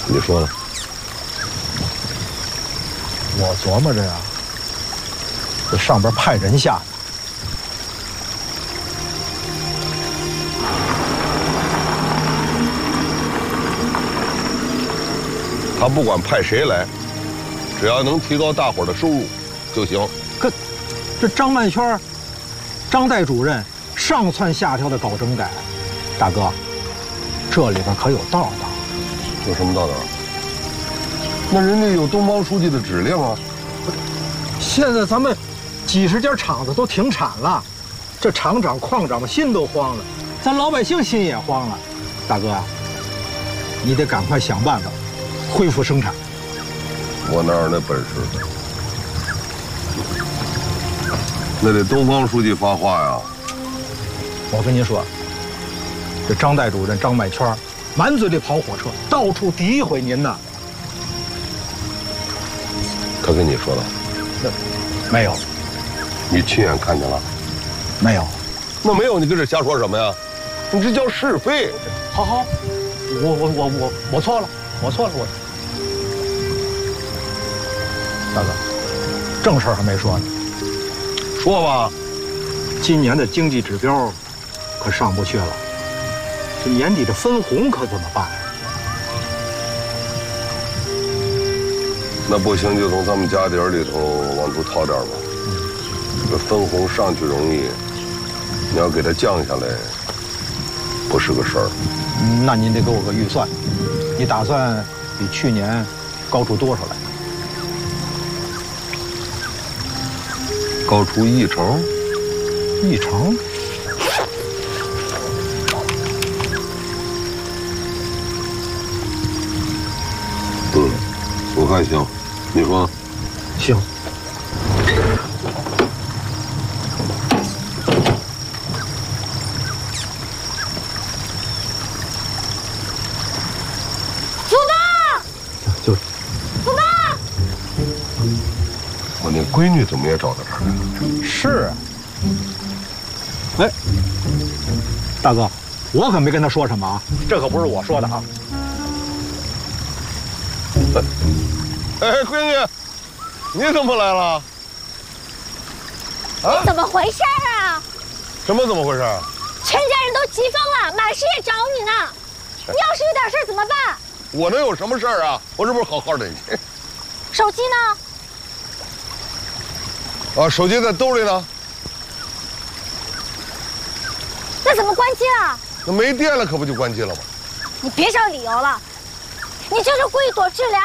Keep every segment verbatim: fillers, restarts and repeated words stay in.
你说呢？ 我琢磨着呀，这上边派人下去。 他不管派谁来，只要能提高大伙的收入就行。 可这张曼轩、张代主任上蹿下跳的搞整改，大哥，这里边可有道道。 有什么道道？那人家有东方书记的指令啊。 现在咱们几十家厂子都停产了，这厂长、矿长的心都慌了，咱老百姓心也慌了。大哥啊，你得赶快想办法恢复生产。 我哪有那本事？那得东方书记发话呀。 我跟您说，这张代主任张麦圈满嘴里跑火车，到处诋毁您呢。 他跟你说了？ 没有。 你亲眼看见了？ 没有。 那没有，你跟这瞎说什么呀？你这叫是非。 好好，我我我我我错了，我错了，我。大哥，正事儿还没说呢。 说吧。 今年的经济指标可上不去了，这年底的分红可怎么办？ 那不行，就从咱们家底儿里头往出掏点吧。这分红上去容易，你要给它降下来，不是个事儿。 那您得给我个预算，你打算比去年高出多少来？ 高出一成？ 一成？ 嗯，我看行。你说？ 行。 福爸， 就福爸， 我那闺女怎么也找到这儿来了？ 是啊。哎，大哥，我可没跟他说什么啊，这可不是我说的啊。 哎，闺女，你怎么来了？ 啊？怎么回事啊？ 什么怎么回事？ 全家人都急疯了，满世界找你呢。你要是有点事儿怎么办？ 我能有什么事儿啊？我这不是好好的。 手机呢？啊，手机在兜里呢。 那怎么关机了？ 那没电了，可不就关机了吗？ 你别找理由了，你就是故意躲治疗。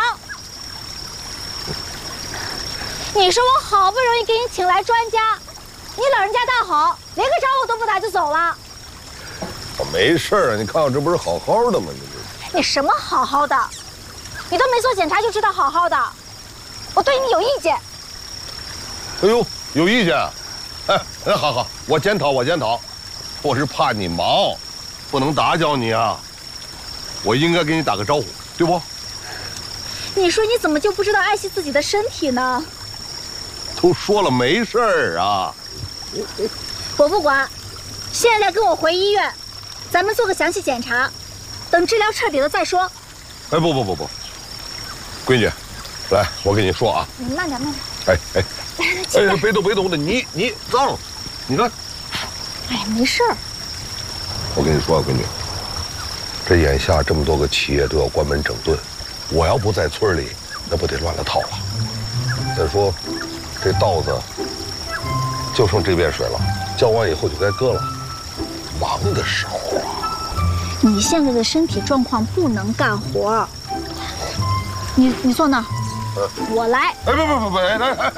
你说我好不容易给你请来专家，你老人家大好，连个招呼都不打就走了。 我没事啊，你看我这不是好好的吗？你这你什么好好的？你都没做检查就知道好好的，我对你有意见。 哎呦，有意见？哎，那好好，我检讨，我检讨。我是怕你忙，不能打搅你啊。我应该给你打个招呼，对不？ 你说你怎么就不知道爱惜自己的身体呢？ 都说了没事儿啊。 我不管，现在跟我回医院，咱们做个详细检查，等治疗彻底了再说。 哎，不不不不，闺女，来，我跟你说啊。 你慢点，慢点。 哎哎，哎，别动别动的，你你脏，你看。 哎呀，没事儿。 我跟你说啊，闺女，这眼下这么多个企业都要关门整顿，我要不在村里，那不得乱了套了。再说，这稻子就剩这边水了，浇完以后就该割了，忙的时候啊。 你现在的身体状况不能干活。你你坐那儿，呃、我来。 哎，不不不不，来来来。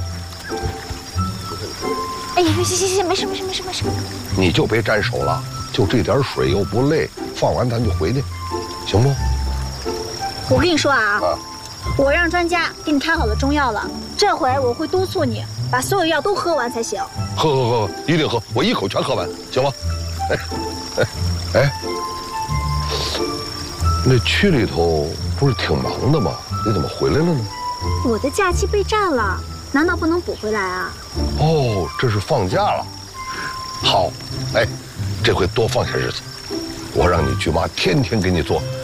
哎呀，行行行，没事没事没事没事。 你就别沾手了，就这点水又不累，放完咱就回去，行不？ 我跟你说啊，啊我让专家给你开好了中药了，这回我会督促你把所有药都喝完才行。 喝喝喝，一定喝，我一口全喝完，行吗？哎哎哎，那区里头不是挺忙的吗？你怎么回来了呢？ 我的假期被占了。难道不能补回来啊？ 哦，这是放假了。好，哎，这回多放些日子，我让你舅妈天天给你做